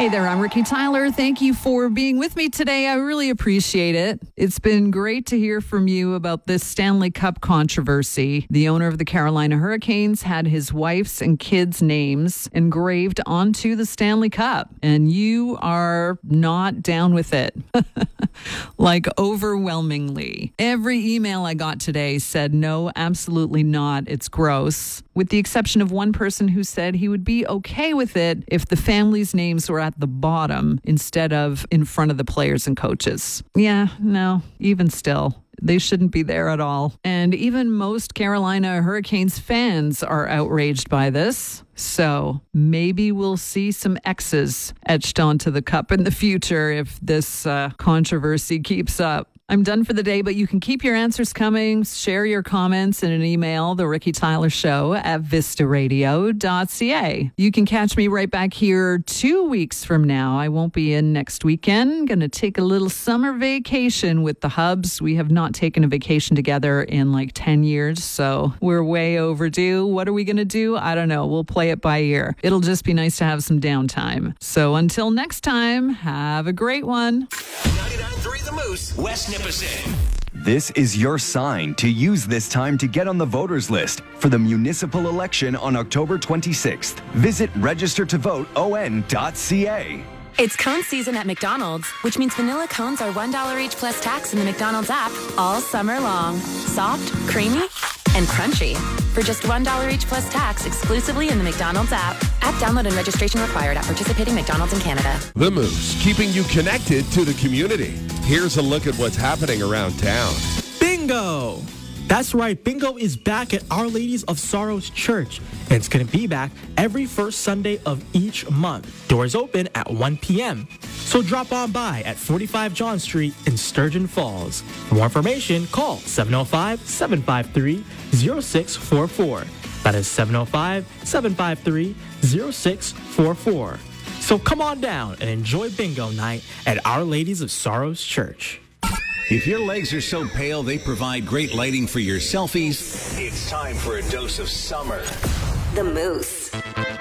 Hey there, I'm Ricky Tyler. Thank you for being with me today. I really appreciate it. It's been great to hear from you about this Stanley Cup controversy. The owner of the Carolina Hurricanes had his wife's and kids' names engraved onto the Stanley Cup, and you are not down with it. Like overwhelmingly. Every email I got today said, no, absolutely not. It's gross. With the exception of one person who said he would be okay with it if the family's names were at the bottom instead of in front of the players and coaches. Yeah, no, even still. They shouldn't be there at all. And even most Carolina Hurricanes fans are outraged by this. So maybe we'll see some X's etched onto the cup in the future if this controversy keeps up. I'm done for the day, but you can keep your answers coming. Share your comments in an email, The Ricky Tyler Show at vistaradio.ca. You can catch me right back here 2 weeks from now. I won't be in next weekend. Going to take a little summer vacation with the Hubs. We have not taken a vacation together in like 10 years, so we're way overdue. What are we going to do? I don't know. We'll play it by ear. It'll just be nice to have some downtime. So until next time, have a great one. 99.3 The Moose, West Nipissing. This is your sign to use this time to get on the voters list for the municipal election on October 26th. Visit registertovoteon.ca. It's cone season at McDonald's, which means vanilla cones are $1 each plus tax in the McDonald's app all summer long. Soft, creamy, and crunchy. For just $1 each plus tax exclusively in the McDonald's app. App download and registration required at participating McDonald's in Canada. The Moose, keeping you connected to the community. Here's a look at what's happening around town. Bingo! That's right, Bingo is back at Our Ladies of Sorrows Church, and it's going to be back every first Sunday of each month. Doors open at 1 p.m. So drop on by at 45 John Street in Sturgeon Falls. For more information, call 705-753-0644. That is 705-753-0644. So come on down and enjoy Bingo night at Our Ladies of Sorrows Church. If your legs are so pale they provide great lighting for your selfies, it's time for a dose of summer. The Moose.